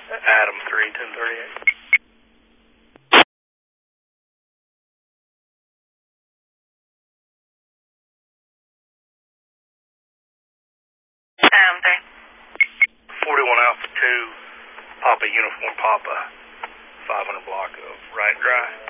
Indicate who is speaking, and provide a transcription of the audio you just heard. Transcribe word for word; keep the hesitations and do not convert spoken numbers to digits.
Speaker 1: Adam three, ten thirty-eight.
Speaker 2: Adam three.
Speaker 1: forty-one Alpha two, Papa Uniform Papa, five hundred block of right dry.